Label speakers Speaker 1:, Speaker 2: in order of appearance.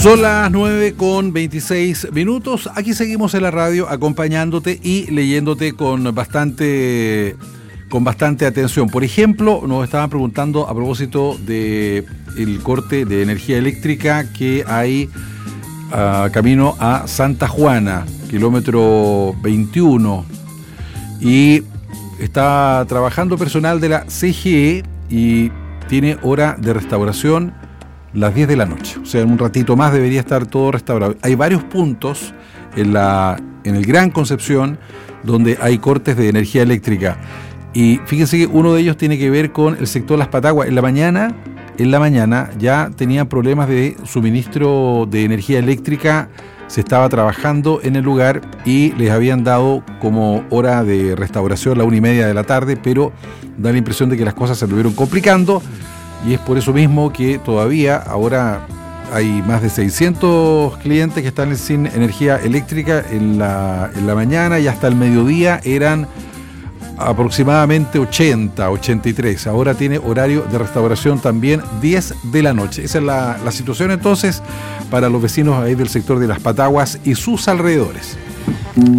Speaker 1: Son las 9:26. Aquí seguimos en la radio acompañándote y leyéndote con bastante atención. Por ejemplo, nos estaban preguntando a propósito de el corte de energía eléctrica que hay camino a Santa Juana, kilómetro 21. Y está trabajando personal de la CGE y tiene hora de restauración las 10 de la noche. O sea, en un ratito más debería estar todo restaurado. Hay varios puntos en el Gran Concepción donde hay cortes de energía eléctrica. Y fíjense que uno de ellos tiene que ver con el sector Las Pataguas. En la mañana ya tenían problemas de suministro de energía eléctrica. Se estaba trabajando en el lugar y les habían dado como hora de restauración la 1:30 de la tarde, pero da la impresión de que las cosas se estuvieron complicando. Y es por eso mismo que todavía ahora hay más de 600 clientes que están sin energía eléctrica en la mañana, y hasta el mediodía eran aproximadamente 83. Ahora tiene horario de restauración también 10 de la noche. Esa es la situación entonces para los vecinos ahí del sector de Las Pataguas y sus alrededores.